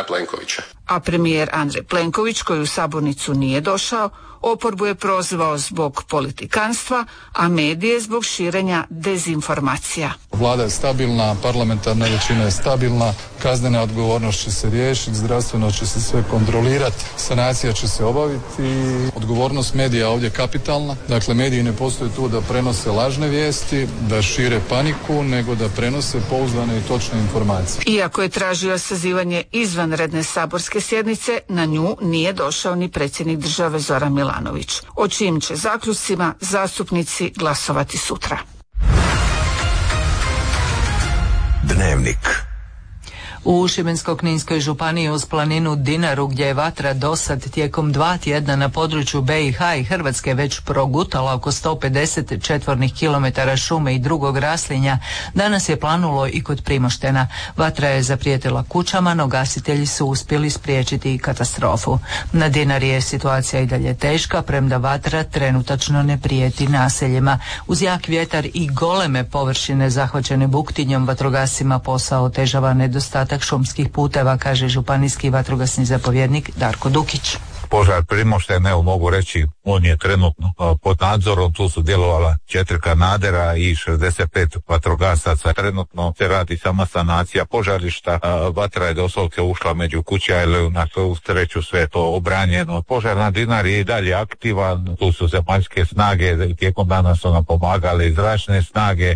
premijera Plenkovića. A premijer Andrej Plenković, koji u sabornicu nije došao, oporbu je prozvao zbog politikanstva, a medije zbog širenja dezinformacija. Vlada je stabilna, parlamentarna većina je stabilna, kaznena odgovornost će se riješiti, zdravstveno će se sve kontrolirati, sanacija će se obaviti i odgovornost medija ovdje je kapitalna. Dakle, mediji ne postoje tu da prenose lažne vijesti, da šire paniku, nego da prenose pouzdane i točne informacije. Iako je tražio sazivanje izvanredne saborske sjednice, na nju nije došao ni predsjednik države Zoran Milanović, o čijim će zaključcima zastupnici glasovati sutra. Dnevnik. U Šibensko-kninskoj županiji uz planinu Dinaru, gdje je vatra dosad tijekom 2 tjedna na području BiH i Hrvatske već progutala oko 150 četvornih kilometara šume i drugog raslinja, danas je planulo i kod Primoštena. Vatra je zaprijetila kućama, no gasitelji su uspjeli spriječiti katastrofu. Na Dinari je situacija i dalje teška, premda vatra trenutačno ne prijeti naseljima. Uz jak vjetar i goleme površine zahvaćene buktinjom, vatrogascima posao otežava nedostatak šumskih puteva, kaže županijski vatrogasni zapovjednik Darko Dukić. Požar Primošten, evo mogu reći, on je trenutno pod nadzorom, tu su djelovala 4 kanadera i 65 vatrogasaca. Trenutno se radi sama sanacija požarišta, vatra je doslovce ušla među kuće, ali na svu sreću sve to obranjeno. Požar na Dinari je i dalje aktivan, tu su zemaljske snage, tijekom dana su nam pomagale zračne snage.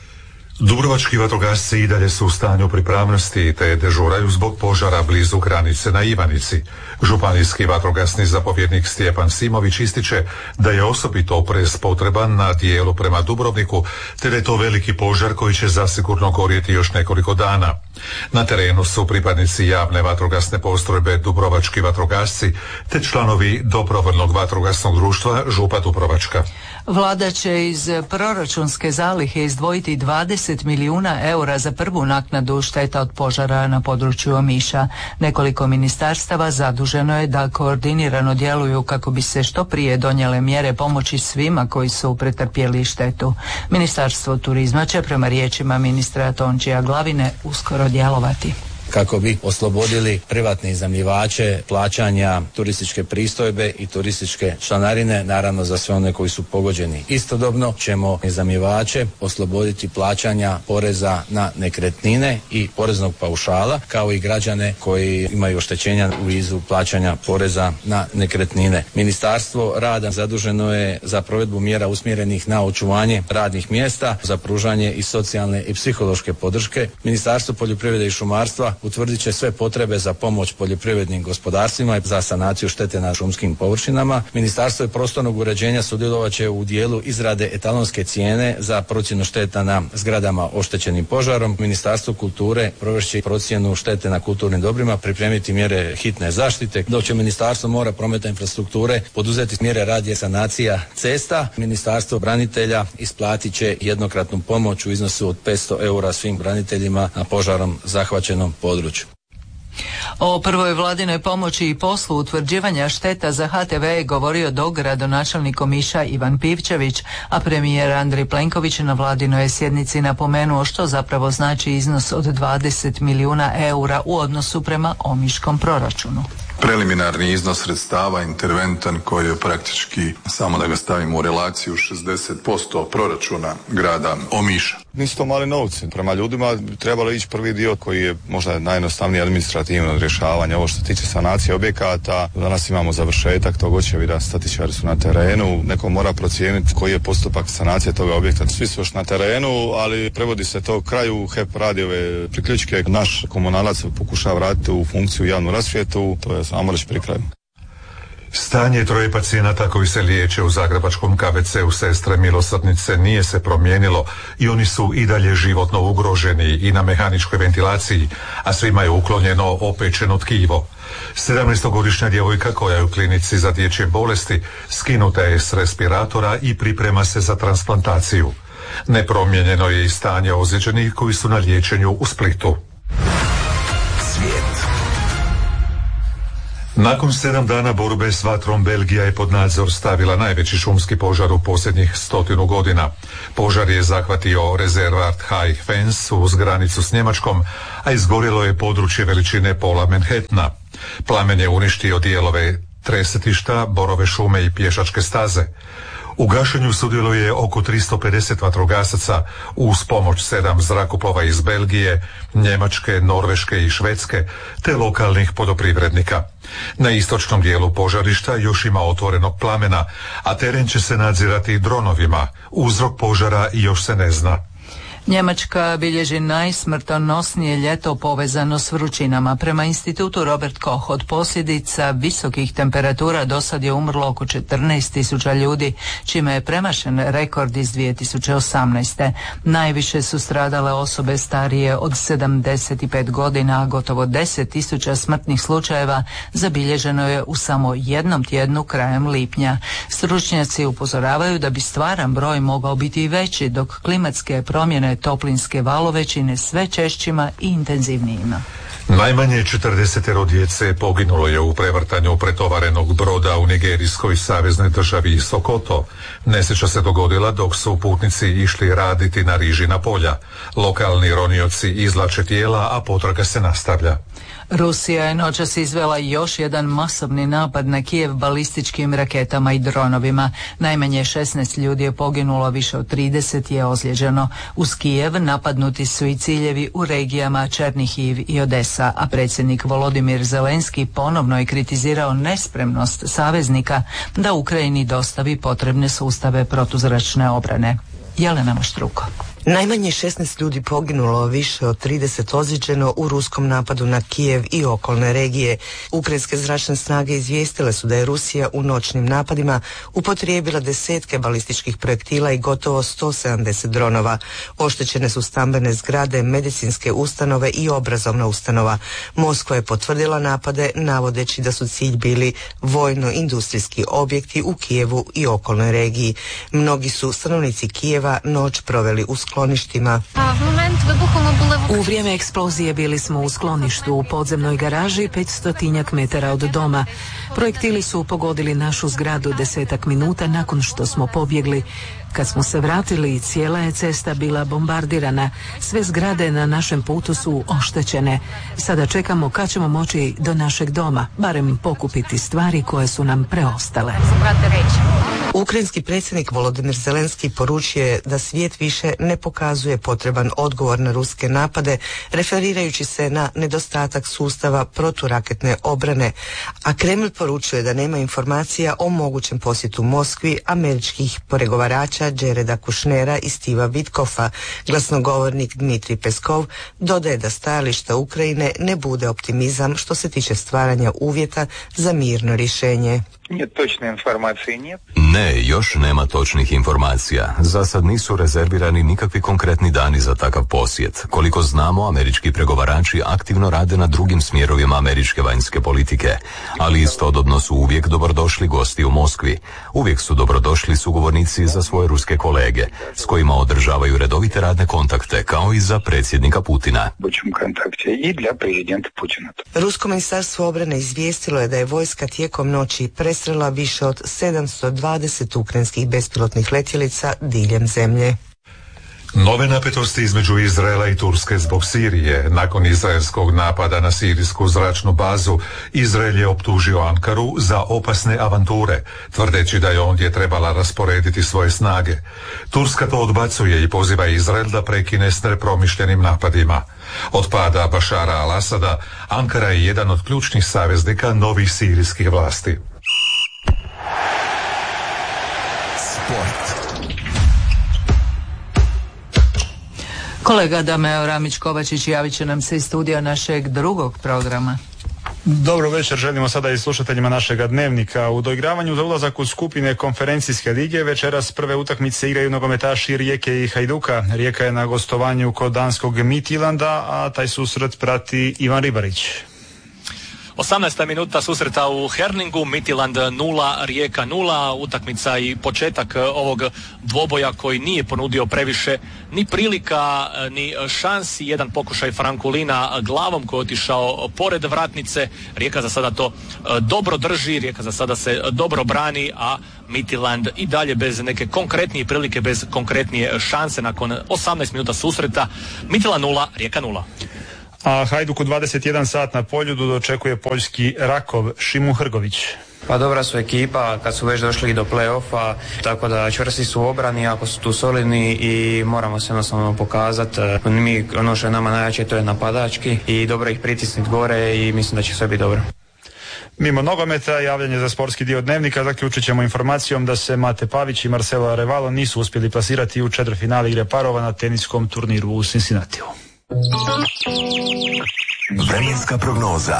Dubrovački vatrogasci i dalje su u stanju pripravnosti te dežuraju zbog požara blizu granice na Ivanici. Županijski vatrogasni zapovjednik Stjepan Simović ističe da je osobito oprez potreban na dijelu prema Dubrovniku, te da je to veliki požar koji će zasigurno gorjeti još nekoliko dana. Na terenu su pripadnici javne vatrogasne postrojbe Dubrovački vatrogasci te članovi dobrovoljnog vatrogasnog društva Župa Dubrovačka. Vlada će iz proračunske zalihe izdvojiti 20 milijuna eura za prvu naknadu šteta od požara na području Omiša. Nekoliko ministarstava zaduženo je da koordinirano djeluju kako bi se što prije donijele mjere pomoći svima koji su pretrpjeli štetu. Ministarstvo turizma će prema riječima ministra Tončija Glavine uskoro djelovati. Kako bi oslobodili privatne iznajmljivače plaćanja turističke pristojbe i turističke članarine, naravno za sve one koji su pogođeni. Istodobno ćemo iznajmljivače osloboditi plaćanja poreza na nekretnine i poreznog paušala, kao i građane koji imaju oštećenja u vidu plaćanja poreza na nekretnine. Ministarstvo rada zaduženo je za provedbu mjera usmjerenih na očuvanje radnih mjesta, za pružanje i socijalne i psihološke podrške. Ministarstvo poljoprivrede i šumarstva utvrdit će sve potrebe za pomoć poljoprivrednim gospodarstvima i za sanaciju štete na šumskim površinama. Ministarstvo prostornog uređenja sudjelovat će u dijelu izrade etalonske cijene za procjenu šteta na zgradama oštećenim požarom. Ministarstvo kulture provest će procjenu štete na kulturnim dobrima, pripremiti mjere hitne zaštite, dok će Ministarstvo mora, prometa i infrastrukture poduzeti mjere radi sanacija cesta. Ministarstvo branitelja isplatit će jednokratnu pomoć u iznosu od 500 eura svim braniteljima na požarom zahvaćenom području. O prvoj vladinoj pomoći i poslu utvrđivanja šteta za HTV je govorio dogradonačelnik Omiša Ivan Pivčević, a premijer Andrej Plenković na vladinoj je sjednici napomenuo što zapravo znači iznos od 20 milijuna eura u odnosu prema omiškom proračunu. Preliminarni iznos sredstava interventan koji je praktički, samo da ga stavimo u relaciju, 60% proračuna grada Omiša. Nisu to mali novci. Prema ljudima trebalo ići prvi dio koji je možda najjednostavniji administrativno rješavanje. Ovo što se tiče sanacije objekata, danas imamo završetak tog očevida, statičari su na terenu, neko mora procijeniti koji je postupak sanacije toga objekta. Svi su još na terenu, ali prevodi se to kraju. HEP radi ove priključke, naš komunalac pokušava vratiti u funkciju javnu rasvjetu, to je samo reći pri kraju. Stanje 3 pacijenata koji se liječe u zagrebačkom KBC-u Sestre milosrdnice nije se promijenilo i oni su i dalje životno ugroženi i na mehaničkoj ventilaciji, a svima je uklonjeno opečeno tkivo. 17-godišnja djevojka koja je u klinici za dječje bolesti skinuta je s respiratora i priprema se za transplantaciju. Nepromijenjeno je i stanje ozlijeđenih koji su na liječenju u Splitu. Svijet. Nakon 7 dana borbe s vatrom Belgija je pod nadzor stavila najveći šumski požar u posljednjih 100 godina. Požar je zahvatio rezervat High Fence uz granicu s Njemačkom, a izgorjelo je područje veličine pola Manhattana. Plamen je uništio dijelove tresetišta, borove šume i pješačke staze. U gašenju sudjeluje oko 350 vatrogasaca uz pomoć 7 zrakoplova iz Belgije, Njemačke, Norveške i Švedske, te lokalnih poljoprivrednika. Na istočnom dijelu požarišta još ima otvorenog plamena, a teren će se nadzirati dronovima. Uzrok požara još se ne zna. Njemačka bilježi najsmrtonosnije ljeto povezano s vrućinama. Prema institutu Robert Koch, od posljedica visokih temperatura dosad je umrlo oko 14.000 ljudi, čime je premašen rekord iz 2018. Najviše su stradale osobe starije od 75 godina, a gotovo 10.000 smrtnih slučajeva zabilježeno je u samo jednom tjednu krajem lipnja. Stručnjaci upozoravaju da bi stvaran broj mogao biti i veći, dok klimatske promjene toplinske valove čine sve češćima i intenzivnijima. Najmanje 40 djece poginulo je u prevrtanju pretovarenog broda u nigerijskoj saveznoj državi Sokoto. Nesreća se dogodila dok su putnici išli raditi na rižina polja. Lokalni ronioci izvlače tijela, a potraga se nastavlja. Rusija je noćas izvela još jedan masovni napad na Kijev balističkim raketama i dronovima. Najmanje 16 ljudi je poginulo, više od 30 je ozlijeđeno. Uz Kijev napadnuti su i ciljevi u regijama Černihiv i Odesa, a predsjednik Volodimir Zelenski ponovno je kritizirao nespremnost saveznika da Ukrajini dostavi potrebne sustave protuzračne obrane. Jelena Maštruko. Najmanje 16 ljudi poginulo, više od 30 ozlijeđeno u ruskom napadu na Kijev i okolne regije. Ukrajinske zračne snage izvijestile su da je Rusija u noćnim napadima upotrijebila desetke balističkih projektila i gotovo 170 dronova. Oštećene su stambene zgrade, medicinske ustanove i obrazovna ustanova. Moskva je potvrdila napade, navodeći da su cilj bili vojno-industrijski objekti u Kijevu i okolnoj regiji. Mnogi su stanovnici Kijeva noć proveli u skloništima. U vrijeme eksplozije bili smo u skloništu u podzemnoj garaži 500 metara od doma. Projektili su pogodili našu zgradu 10 minuta nakon što smo pobjegli. Kad smo se vratili, cijela je cesta bila bombardirana. Sve zgrade na našem putu su oštećene. Sada čekamo kad ćemo moći do našeg doma, barem pokupiti stvari koje su nam preostale. Ukrajinski predsjednik Volodimir Zelenski poručio je da svijet više ne pokazuje potreban odgovor na ruske napade, referirajući se na nedostatak sustava proturaketne obrane, a Kreml poručuje da nema informacija o mogućem posjetu Moskvi američkih pregovarača Jareda Kushnera i Stiva Witkoffa. Glasnogovornik Dmitrij Peskov dodaje da stajališta Ukrajine ne bude optimizam što se tiče stvaranja uvjeta za mirno rješenje. Ne, još nema točnih informacija. Za sad nisu rezervirani nikakvi konkretni dani za takav posjet. Koliko znamo, američki pregovarači aktivno rade na drugim smjerovima američke vanjske politike, ali istodobno su uvijek dobrodošli gosti u Moskvi. Uvijek su dobrodošli sugovornici za svoje ruske kolege, s kojima održavaju redovite radne kontakte, kao i za predsjednika Putina. Rusko ministarstvo obrane izvijestilo je da je vojska tijekom noći prestrela više od 720 ukrajinskih bespilotnih letjelica diljem zemlje. Nove napetosti između Izraela i Turske zbog Sirije. Nakon izraelskog napada na sirijsku zračnu bazu, Izrael je optužio Ankaru za opasne avanture, tvrdeći da je ondje trebala rasporediti svoje snage. Turska to odbacuje i poziva Izrael da prekine s nepromišljenim napadima. Od pada Bašara al-Asada, Ankara je jedan od ključnih saveznika novih sirijskih vlasti. Kolega Dameo Ramić-Kovačić javit će nam se iz studija našeg drugog programa. Dobro večer, želimo sada i slušateljima našega dnevnika. U doigravanju za ulazak u skupine konferencijske lige večeras prve utakmice igraju nogometaši Rijeke i Hajduka. Rijeka je na gostovanju kod danskog Midtjylanda, a taj susret prati Ivan Ribarić. 18. minuta susreta u Herningu, Midtjylland 0, Rijeka 0, utakmica i početak ovog dvoboja koji nije ponudio previše ni prilika, ni šansi. Jedan pokušaj Frankulina glavom koji je otišao pored vratnice. Rijeka za sada to dobro drži, Rijeka za sada se dobro brani, a Midtjylland i dalje bez neke konkretnije prilike, bez konkretnije šanse nakon 18 minuta susreta. Midtjylland 0, Rijeka 0. A Hajduk u 21 sat na Poljudu dočekuje poljski Rakov, Šimu Hrgović. Pa dobra su ekipa kad su već došli do play-offa, tako da čvrsti su u obrani, ako su tu solidni i moramo se jednostavno pokazati. Mi, ono što je nama najjače, to je napadački i dobro ih pritisniti gore i mislim da će sve biti dobro. Mimo nogometa, javljanje za sportski dio Dnevnika zaključit ćemo informacijom da se Mate Pavić i Marcelo Arevalo nisu uspjeli plasirati u četvrtfinale igre parova na teniskom turniru u Cincinnatiju. Vremenska prognoza.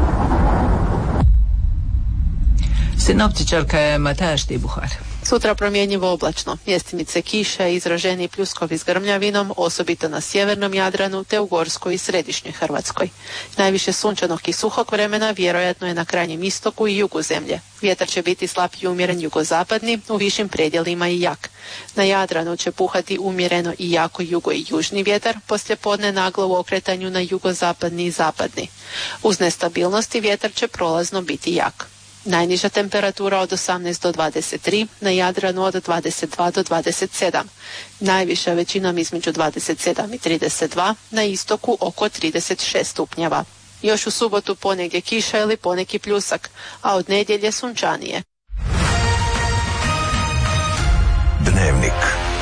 Sinoptičarka je Mataja Štibuhar. Sutra promjenjivo oblačno, mjestimice kiša i izraženi pljuskovi s grmljavinom, osobito na sjevernom Jadranu te u Gorskoj i središnjoj Hrvatskoj. Najviše sunčanog i suhog vremena vjerojatno je na krajnjem istoku i jugu zemlje. Vjetar će biti slab i umjeren jugozapadni, u višim predjelima i jak. Na Jadranu će puhati umjereno i jako jugo i južni vjetar, poslijepodne naglo u okretanju na jugozapadni i zapadni. Uz nestabilnosti vjetar će prolazno biti jak. Najniža temperatura od 18 do 23, na Jadranu od 22 do 27. Najviša većinom između 27 i 32, na istoku oko 36 stupnjeva. Još u subotu ponegdje kiša ili poneki pljusak, a od nedjelje sunčanije. Dnevnik.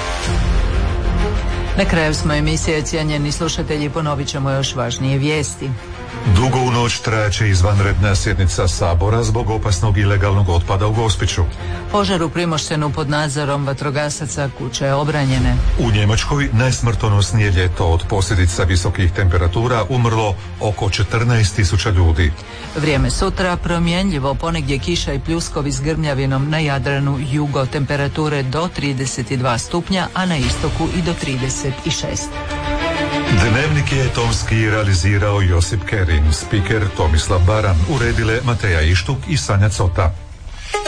Na kraju smo emisije, cijenjeni slušatelji, ponovit ćemo još važnije vijesti. Dugo u noć trajaće izvanredna sjednica Sabora zbog opasnog ilegalnog otpada u Gospiću. Požar u Primoštenu pod nadzorom vatrogasaca, kuće obranjene. U Njemačkoj najsmrtonosnije ljeto od posljedica visokih temperatura umrlo oko 14.000 ljudi. Vrijeme sutra promjenljivo, ponegdje kiša i pljuskovi s grmljavinom, na Jadranu jugo temperature do 32 stupnja, a na istoku i do 36. Dnevnik je tonski realizirao Josip Kerin, spiker Tomislav Baran, uredile Mateja Ištuk i Sanja Cota.